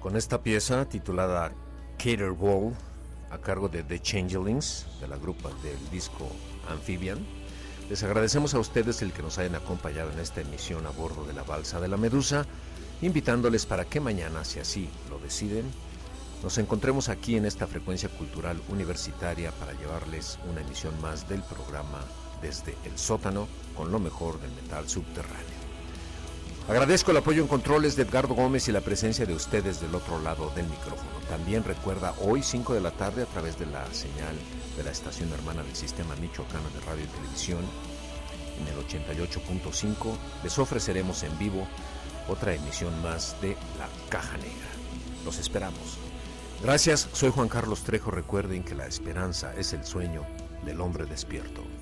Con esta pieza titulada Caterwall, a cargo de The Changelings, de la grupa del disco Amphibian, les agradecemos a ustedes el que nos hayan acompañado en esta emisión a bordo de la Balsa de la Medusa, invitándoles para que mañana, si así lo deciden, nos encontremos aquí en esta frecuencia cultural universitaria para llevarles una emisión más del programa Desde el Sótano, con lo mejor del metal subterráneo. Agradezco el apoyo en controles de Edgardo Gómez y la presencia de ustedes del otro lado del micrófono. También recuerda, hoy 5 de la tarde, a través de la señal de la estación hermana del Sistema Michoacano de Radio y Televisión, en el 88.5, les ofreceremos en vivo otra emisión más de La Caja Negra. Los esperamos. Gracias, soy Juan Carlos Trejo. Recuerden que la esperanza es el sueño del hombre despierto.